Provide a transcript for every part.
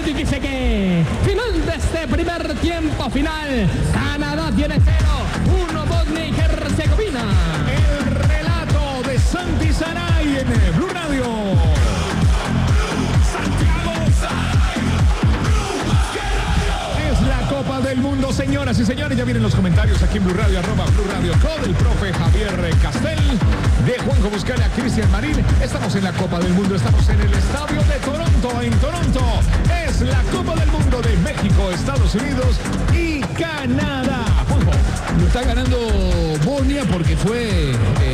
y dice que final de este primer tiempo final. Canadá tiene 0-1 Bosnia y Herzegovina. El relato de Santi Saray en Blue Radio. Es la Copa del Mundo, señoras y señores. Ya vienen los comentarios aquí en Blue Radio, @Blue Radio Co, del profe Javier Castel, de Juanjo Buscalia, Cristian Marín. Estamos en la Copa del Mundo, estamos en el estadio de Toronto, en Toronto. Es la Copa del Mundo de México, Estados Unidos y Canadá. Juanjo. Lo está ganando Bosnia porque fue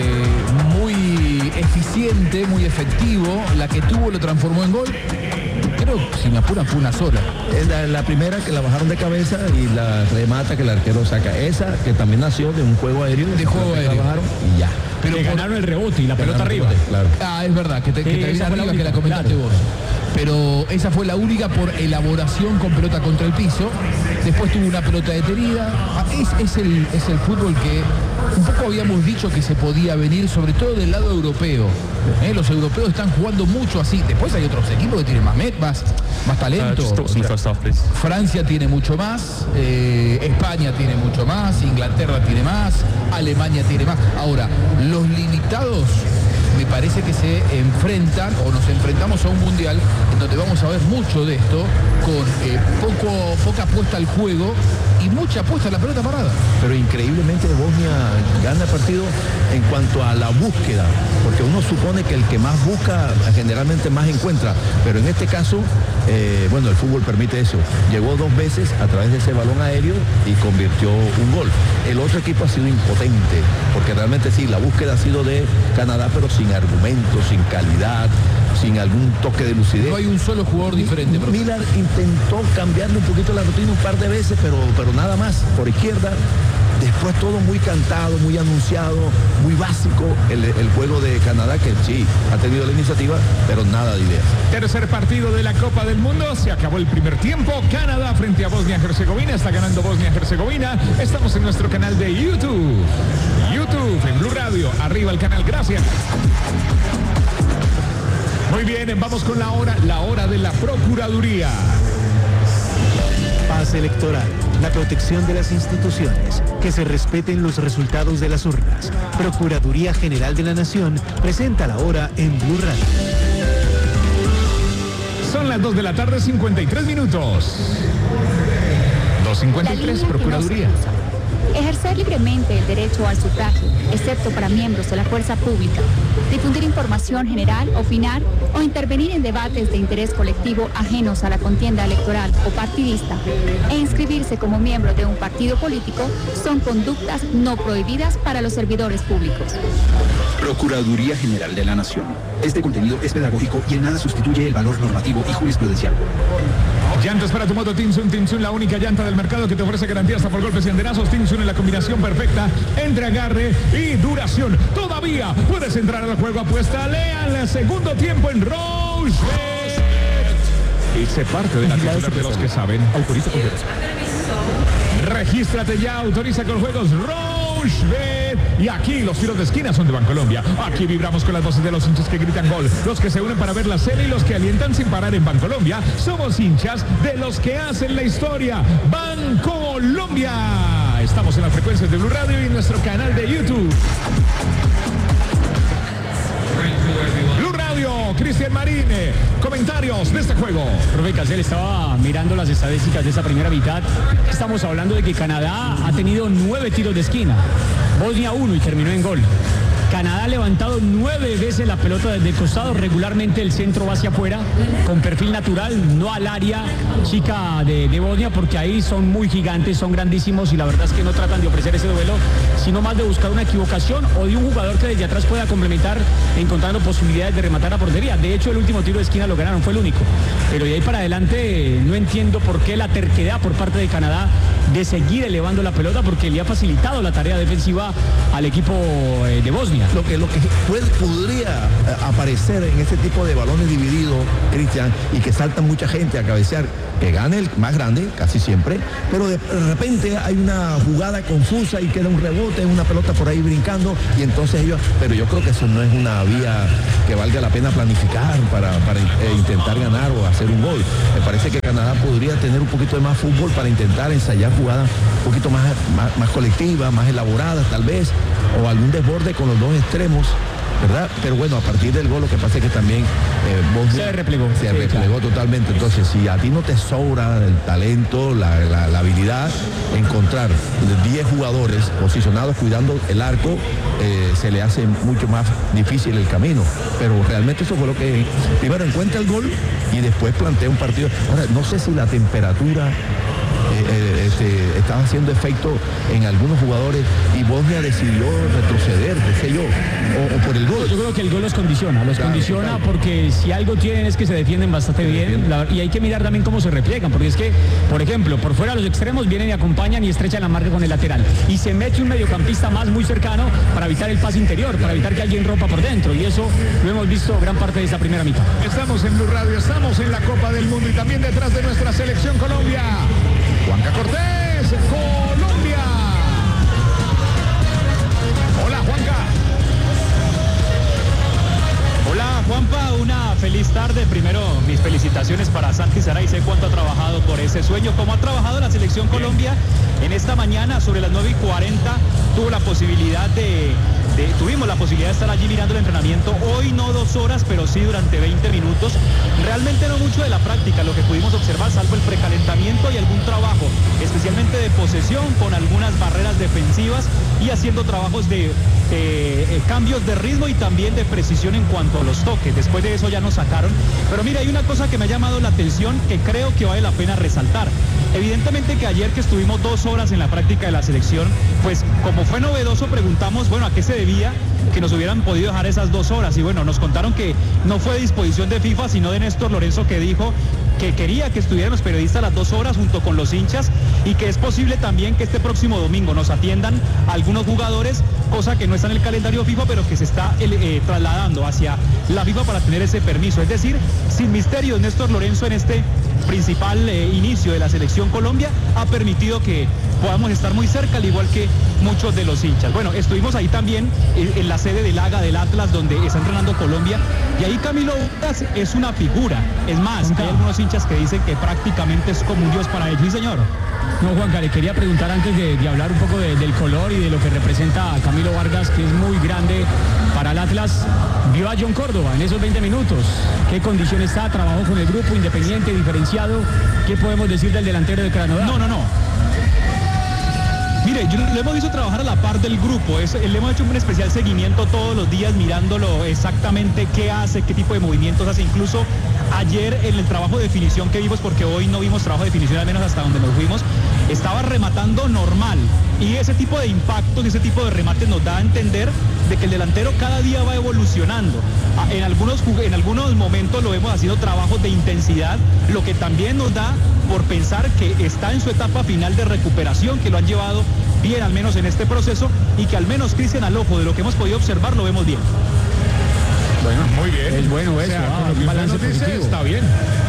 muy eficiente, muy efectivo. La que tuvo lo transformó en gol. Creo, si me apuran, fue una sola. Es la primera que la bajaron de cabeza y la remata que el arquero saca. Esa que también nació de un juego aéreo. De juego aéreo. La bajaron y ya. Pero ganaron el rebote y la pelota arriba. Rebote, claro. Ah, es verdad, que te viene arriba, que la comentaste vos. Pero esa fue la única por elaboración con pelota contra el piso. Después tuvo una pelota detenida. Es el fútbol que un poco habíamos dicho que se podía venir, sobre todo del lado europeo. Los europeos están jugando mucho así. Después hay otros equipos que tienen más talento. Francia tiene mucho más, España tiene mucho más, Inglaterra tiene más, Alemania tiene más. Ahora, los limitados me parece que se enfrentan o nos enfrentamos a un mundial en donde vamos a ver mucho de esto con poca apuesta al juego y mucha apuesta a la pelota parada. Pero increíblemente Bosnia gana el partido en cuanto a la búsqueda, porque uno supone que el que más busca generalmente más encuentra, pero en este caso, bueno, el fútbol permite eso. Llegó 2 veces a través de ese balón aéreo y convirtió un gol. El otro equipo ha sido impotente, porque realmente sí, la búsqueda ha sido de Canadá, pero sin argumentos, sin calidad, sin algún toque de lucidez. No hay un solo jugador diferente. Miller intentó cambiarle un poquito la rutina un par de veces, pero nada más, por izquierda. Después todo muy cantado, muy anunciado, muy básico el juego de Canadá, que sí, ha tenido la iniciativa, pero nada de ideas. Tercer partido de la Copa del Mundo, se acabó el primer tiempo. Canadá frente a Bosnia-Herzegovina, está ganando Bosnia-Herzegovina. Estamos en nuestro canal de YouTube, en Blue Radio, arriba el canal, gracias. Muy bien, vamos con la hora de la Procuraduría. Paz electoral, la protección de las instituciones, que se respeten los resultados de las urnas. Procuraduría General de la Nación presenta la hora en Blue Radio. Son las 2 de la tarde, 53 minutos. 2:53, Procuraduría. Ejercer libremente el derecho al sufragio, excepto para miembros de la fuerza pública. Difundir información general, opinar o intervenir en debates de interés colectivo ajenos a la contienda electoral o partidista e inscribirse como miembro de un partido político son conductas no prohibidas para los servidores públicos. Procuraduría General de la Nación. Este contenido es pedagógico y en nada sustituye el valor normativo y jurisprudencial. Llantas para tu moto Tinsun, la única llanta del mercado que te ofrece garantía hasta por golpes y andenazos. Tinsun en la combinación perfecta entre agarre y duración. Todavía puedes entrar al juego, apuéstale al segundo tiempo en Roche. Y se parte de la titular de los que saben. Autoriza con juegos. Regístrate ya, autoriza con juegos Rochebet. Y aquí los tiros de esquina son de Bancolombia. Aquí vibramos con las voces de los hinchas que gritan gol, los que se unen para ver la serie y los que alientan sin parar en Bancolombia. Somos hinchas de los que hacen la historia. Bancolombia. Estamos en las frecuencias de Blue Radio y en nuestro canal de YouTube. Blue Radio, Cristian Marín, comentarios de este juego. Profe Casel, estaba mirando las estadísticas de esa primera mitad. Estamos hablando de que Canadá ha tenido 9 tiros de esquina, Bosnia 1 y terminó en gol. Canadá ha levantado 9 veces la pelota desde el costado, regularmente el centro va hacia afuera, con perfil natural, no al área chica de Bosnia, porque ahí son muy gigantes, son grandísimos y la verdad es que no tratan de ofrecer ese duelo, sino más de buscar una equivocación o de un jugador que desde atrás pueda complementar, encontrando posibilidades de rematar a portería. De hecho, el último tiro de esquina lo ganaron, fue el único. Pero de ahí para adelante no entiendo por qué la terquedad por parte de Canadá de seguir elevando la pelota porque le ha facilitado la tarea defensiva al equipo de Bosnia. Lo que podría aparecer en este tipo de balones divididos, Cristian, y que salta mucha gente a cabecear, que gane el más grande, casi siempre, pero de repente hay una jugada confusa y queda un rebote, una pelota por ahí brincando, y entonces pero yo creo que eso no es una vía que valga la pena planificar para intentar ganar o hacer un gol. Me parece que Canadá podría tener un poquito de más fútbol para intentar ensayar jugadas un poquito más colectivas, más elaboradas tal vez, o algún desborde con los dos extremos, ¿verdad? Pero bueno, a partir del gol lo que pasa es que también Bosnia se replegó totalmente. Entonces, si a ti no te sobra el talento, la habilidad, encontrar 10 jugadores posicionados cuidando el arco, se le hace mucho más difícil el camino. Pero realmente eso fue lo que primero encuentra el gol y después plantea un partido. Ahora, no sé si la temperatura estaba haciendo efecto en algunos jugadores y Bosnia decidió retroceder, qué sé yo, o por el gol. Yo creo que el gol los condiciona, porque si algo tienen es que se defienden bastante bien y hay que mirar también cómo se repliegan, porque es que, por ejemplo, por fuera los extremos vienen y acompañan y estrechan la marca con el lateral y se mete un mediocampista más muy cercano para evitar el pase interior, para evitar que alguien rompa por dentro, y eso lo hemos visto gran parte de esta primera mitad. Estamos en Blue Radio, estamos en la Copa del Mundo y también detrás de nuestra selección Colombia. Juanca Cortés, Colombia. Hola, Juanca. Hola, Juanpa, una feliz tarde. Primero, mis felicitaciones para Santi Saray. Sé cuánto ha trabajado por ese sueño, cómo ha trabajado la selección Colombia. En esta mañana, sobre las 9:40, tuvimos la posibilidad de estar allí mirando el entrenamiento. Hoy no 2 horas, pero sí durante 20 minutos. Realmente no mucho de la práctica, lo que pudimos observar, salvo el precalentamiento y algún trabajo, especialmente de posesión, con algunas barreras defensivas y haciendo trabajos de cambios de ritmo y también de precisión en cuanto a los toques. Después de eso ya nos sacaron. Pero mira, hay una cosa que me ha llamado la atención que creo que vale la pena resaltar. Evidentemente que ayer que estuvimos 2 horas en la práctica de la selección, pues como fue novedoso preguntamos, bueno, ¿a qué se debía que nos hubieran podido dejar esas 2 horas? Y bueno, nos contaron que no fue de disposición de FIFA, sino de Néstor Lorenzo, que dijo que quería que estuvieran los periodistas las 2 horas junto con los hinchas y que es posible también que este próximo domingo nos atiendan algunos jugadores, cosa que no está en el calendario FIFA, pero que se está trasladando hacia la FIFA para tener ese permiso. Es decir, sin misterios, Néstor Lorenzo en este principal inicio de la selección Colombia ha permitido que podamos estar muy cerca, al igual que muchos de los hinchas. Bueno, estuvimos ahí también en la sede del AGA del Atlas, donde está entrenando Colombia, y ahí Camilo Vargas es una figura. Es más, hay algunos hinchas que dicen que prácticamente es como un dios para ellos. Sí, señor. No, Juanca, le quería preguntar antes de hablar un poco del color y de lo que representa a Camilo Vargas, que es muy grande para el Atlas. Vio a John Córdoba en esos 20 minutos. ¿Qué condición está? ¿Trabajó con el grupo independiente, diferenciado? ¿Qué podemos decir del delantero de Canadá? No. Mire, lo hemos visto trabajar a la par del grupo, le hemos hecho un especial seguimiento todos los días mirándolo exactamente qué hace, qué tipo de movimientos hace. Incluso ayer en el trabajo de definición que vimos, porque hoy no vimos trabajo de definición, al menos hasta donde nos fuimos, estaba rematando normal. Y ese tipo de impactos, ese tipo de remates nos da a entender de que el delantero cada día va evolucionando. En algunos momentos lo vemos haciendo trabajos de intensidad, lo que también nos da por pensar que está en su etapa final de recuperación, que lo han llevado bien al menos en este proceso, y que al menos, Cristian, al ojo de lo que hemos podido observar, lo vemos bien. Bueno, muy bien. Es bueno eso, un balance positivo. Está bien.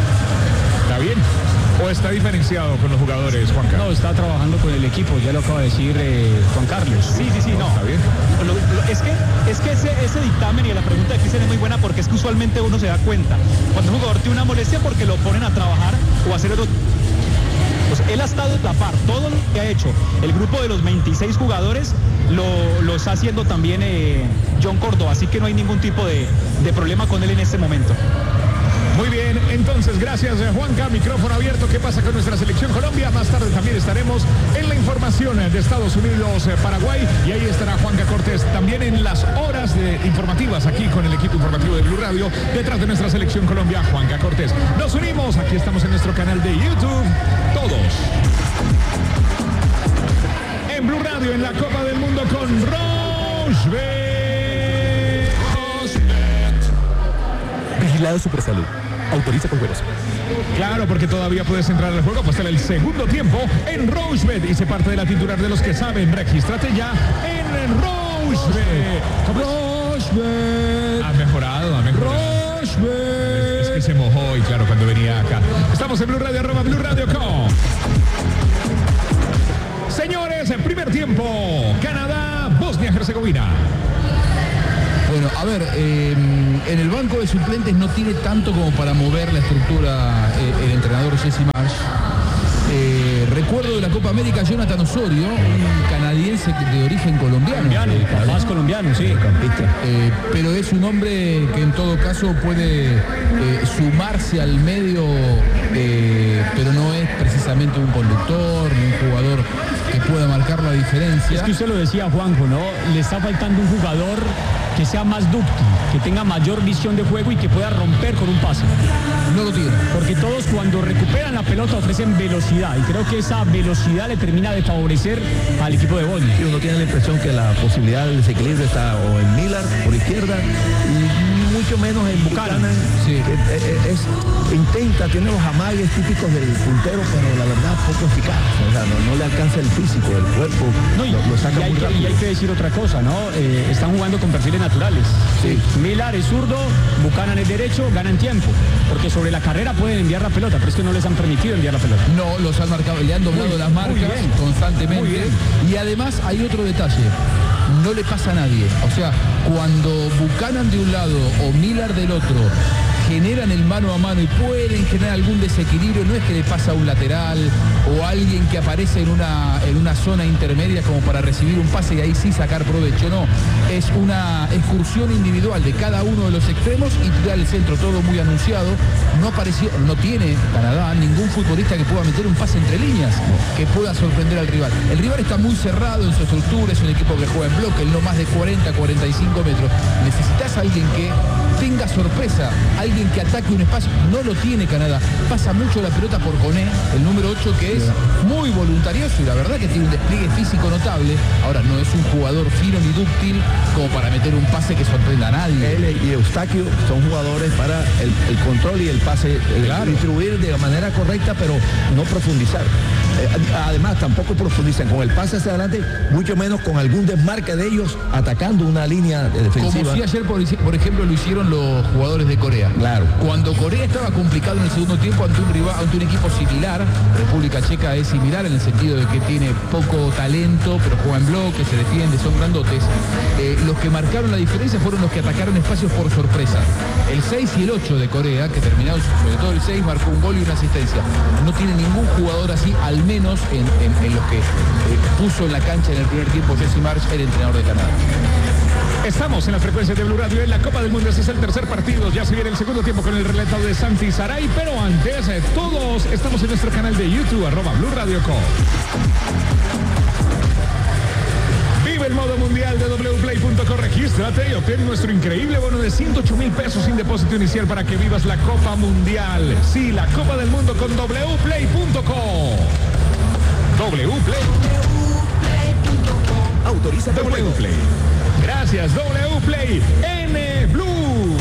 ¿O está diferenciado con los jugadores, Juanca? No, está trabajando con el equipo, ya lo acaba de decir Juan Carlos. Sí, no. Está bien. Es que ese dictamen y la pregunta de Cristian es muy buena, porque es que usualmente uno se da cuenta cuando un jugador tiene una molestia porque lo ponen a trabajar o a hacer otro. Pues él ha estado a la par, todo lo que ha hecho el grupo de los 26 jugadores lo está haciendo también John Córdoba, así que no hay ningún tipo de problema con él en este momento. Muy bien, entonces gracias Juanca, micrófono abierto. ¿Qué pasa con nuestra selección Colombia? Más tarde también estaremos en la información de Estados Unidos, Paraguay, y ahí estará Juanca Cortés también en las horas informativas aquí con el equipo informativo de Blue Radio, detrás de nuestra selección Colombia, Juanca Cortés. Nos unimos, aquí estamos en nuestro canal de YouTube, todos en Blue Radio, en la Copa del Mundo con Rochebet. Vigilado Supersalud. Autoriza con juegos. Claro, porque todavía puedes entrar al juego, apostar el segundo tiempo en Rochebet y se parte de la titular de los que saben. Regístrate ya en Rochebet. Rochebet. Ha mejorado. Rochebet. Es que se mojó y claro, cuando venía acá. Estamos en Blue Radio, @ Blue Radio Com. Señores, en primer tiempo, Canadá, Bosnia-Herzegovina. Bueno, a ver, en el banco de suplentes no tiene tanto como para mover la estructura el entrenador Jesse Marsh. Recuerdo de la Copa América Jonathan Osorio, un canadiense de origen colombiano. Capaz colombiano, sí. Pero es un hombre que en todo caso puede sumarse al medio, pero no es precisamente un conductor ni un jugador que pueda marcar la diferencia. Es que usted lo decía, Juanjo, ¿no? Le está faltando un jugador que sea más dúctil, que tenga mayor visión de juego y que pueda romper con un pase. No lo tiene. Porque todos cuando recuperan la pelota ofrecen velocidad y creo que esa velocidad le termina de favorecer al equipo de Bosnia. Y uno tiene la impresión que la posibilidad del desequilibrio está o en Miller por izquierda y mucho menos en Buchanan. Sí. Que intenta, tiene los amagues típicos del puntero, pero la verdad poco eficaz. O sea, no le alcanza el físico, el cuerpo, no, lo saca muy rápido. Y hay que decir otra cosa, ¿no? Están jugando con perfiles naturales. Sí. Miller es zurdo, Buchanan es derecho, ganan tiempo. Porque sobre la carrera pueden enviar la pelota, pero es que no les han permitido enviar la pelota. No, los han marcado, le han doblado las marcas constantemente. Y además hay otro detalle. No le pasa a nadie. O sea, cuando Buchanan de un lado o Miller del otro generan el mano a mano y pueden generar algún desequilibrio, no es que le pasa a un lateral o a alguien que aparece en una zona intermedia como para recibir un pase y ahí sí sacar provecho, no. Es una excursión individual de cada uno de los extremos y tirar el centro, todo muy anunciado. No tiene Canadá ningún futbolista que pueda meter un pase entre líneas, que pueda sorprender al rival. El rival está muy cerrado en su estructura, es un equipo que juega en bloque, no más de 40, 45 metros. Necesitas a alguien que tenga sorpresa, alguien que ataque un espacio. No lo tiene Canadá. Pasa mucho la pelota por Koné, el número 8, que es muy voluntarioso y la verdad que tiene un despliegue físico notable. Ahora, no es un jugador fino ni dúctil como para meter un pase que sorprenda a nadie. Él y Eustaquio son jugadores para el control y el pase, distribuir de manera correcta, pero no profundizar. Además, tampoco profundizan con el pase hacia adelante, mucho menos con algún desmarque de ellos atacando una línea defensiva. Como si ayer, por ejemplo, lo hicieron los jugadores de Corea. Claro. Cuando Corea estaba complicado en el segundo tiempo ante un equipo similar, República Checa es similar en el sentido de que tiene poco talento, pero juega en bloque, se defiende, son grandotes. Los que marcaron la diferencia fueron los que atacaron espacios por sorpresa. El 6 y el 8 de Corea, que terminaron, sobre todo el 6, marcó un gol y una asistencia. No tiene ningún jugador así, al menos en los que puso en la cancha en el primer tiempo Jesse Marsh, el entrenador de Canadá. Estamos en la frecuencia de Blue Radio en la Copa del Mundo. Este es el tercer partido. Ya se viene el segundo tiempo con el relato de Santi Saray. Pero antes, todos estamos en nuestro canal de YouTube, @Blue Radio Co. Vive el modo mundial de wplay.co. Regístrate y obtén nuestro increíble bono de 108,000 pesos sin depósito inicial para que vivas la Copa Mundial. Sí, la Copa del Mundo con wplay.co. Wplay. Autoriza Wplay. Gracias, Wplay en Blue.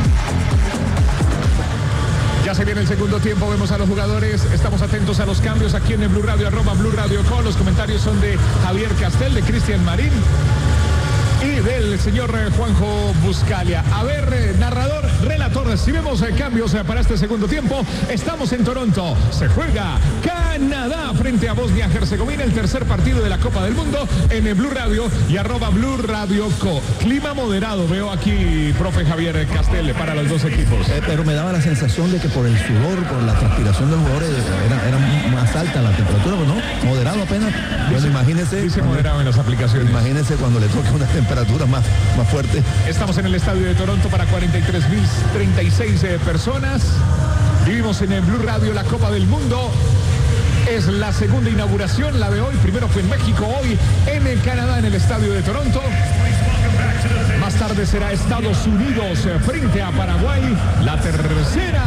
Ya se viene el segundo tiempo, vemos a los jugadores, estamos atentos a los cambios aquí en el Blue Radio, @Blue Radio Co. Los comentarios son de Javier Castel, de Cristian Marín y del señor Juanjo Buscalia. A ver, narrador, relator, si vemos cambios para este segundo tiempo, estamos en Toronto, se juega Canadá frente a Bosnia-Herzegovina, el tercer partido de la Copa del Mundo en el Blue Radio y @Blue Radio Co. Clima moderado, veo aquí, profe Javier Castel, para los dos equipos. Pero me daba la sensación de que por el sudor, por la transpiración de los jugadores, era más alta la temperatura, ¿no? Moderado apenas. Bueno, imagínese. Dice moderado en las aplicaciones. Imagínese cuando le toque una temperatura más fuerte. Estamos en el estadio de Toronto para 43,036 personas. Vivimos en el Blue Radio la Copa del Mundo. Es la segunda inauguración, la de hoy. Primero fue en México, hoy en el Canadá, en el estadio de Toronto. Más tarde será Estados Unidos frente a Paraguay. La tercera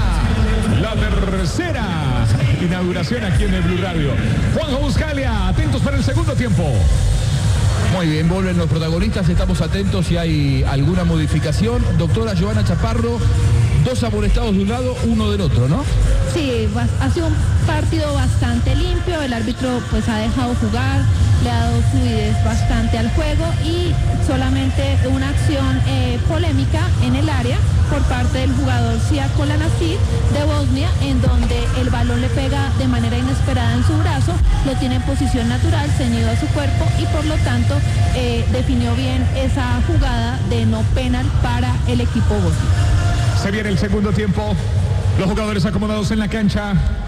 inauguración aquí en el Blue Radio. Juanjo Buscalia, atentos para el segundo tiempo. Muy bien, vuelven los protagonistas, estamos atentos si hay alguna modificación. Doctora Giovanna Chaparro, 2 amonestados de un lado, 1 del otro, ¿no? Sí, ha sido un partido bastante limpio, el árbitro pues ha dejado jugar, le ha dado fluidez bastante al juego y solamente una acción polémica en el área por parte del jugador Sia Kolanasir de Bosnia, en donde el balón le pega de manera inesperada en su brazo, lo tiene en posición natural, ceñido a su cuerpo y por lo tanto definió bien esa jugada de no penal para el equipo bosnio. Se viene el segundo tiempo, los jugadores acomodados en la cancha.